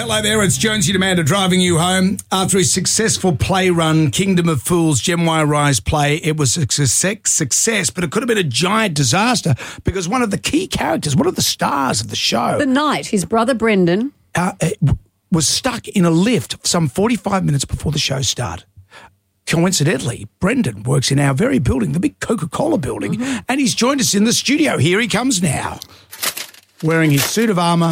Hello there, it's Jonesy and Amanda driving you home. After his successful play run, Kingdom of Fools, Gem Rise play, it was a success, but it could have been a giant disaster because one of the key characters, one of the stars of the show... The Knight, his brother Brendan... was stuck in a lift some 45 minutes before the show started. Coincidentally, Brendan works in our very building, the big Coca-Cola building, and he's joined us in the studio. Here he comes now, wearing his suit of armour.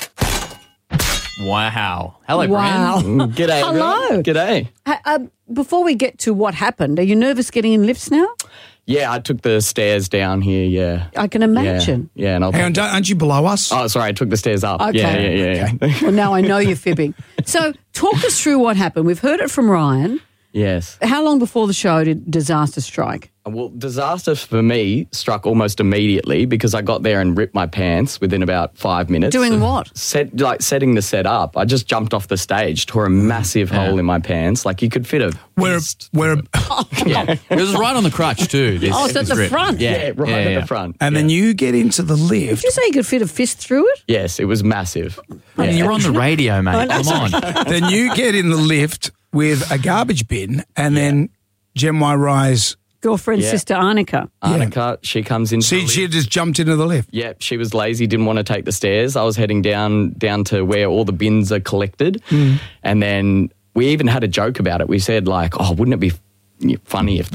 Wow. Hello, Wow. Bren. G'day, Hello. everyone. G'day. Before we get to what happened, are you nervous getting in lifts now? Yeah, I took the stairs down here, yeah. I can imagine. Yeah, and Hang on, aren't you below us? Oh, sorry, I took the stairs up. Okay. Yeah. Well, now I know you're fibbing. So talk us through what happened. We've heard it from Ryan. Yes. How long before the show did disaster strike? Well, disaster for me struck almost immediately because I got there and ripped my pants within about 5 minutes. Doing what? Setting the set up. I just jumped off the stage, tore a massive hole in my pants. Like you could fit a... Where Yeah. It was right on the crutch too. Oh, it's at the front. Yeah, right at the front. And then you get into the lift. Did you say you could fit a fist through it? Yes, it was massive. I mean, you're on the radio, mate. Come on. Then you get in the lift with a garbage bin, and then Gem Rise. Girlfriend, Yeah. sister Annika. Annika, she comes in. She just jumped into the lift. Yeah, she was lazy, didn't want to take the stairs. I was heading down to where all the bins are collected. And then we even had a joke about it. We said, like, oh, wouldn't it be funny if